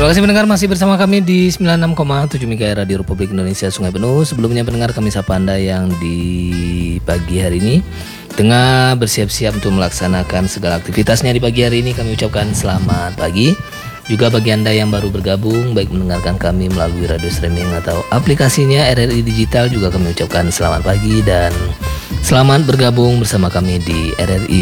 Terima kasih pendengar masih bersama kami di 96,7 MHz Radio Republik Indonesia Sungai Penuh. Sebelumnya pendengar, kami sapa Anda yang di pagi hari ini tengah bersiap-siap untuk melaksanakan segala aktivitasnya di pagi hari ini. Kami ucapkan selamat pagi. Juga bagi Anda yang baru bergabung, baik mendengarkan kami melalui radio streaming atau aplikasinya RRI Digital, juga kami ucapkan selamat pagi dan selamat bergabung bersama kami di RRI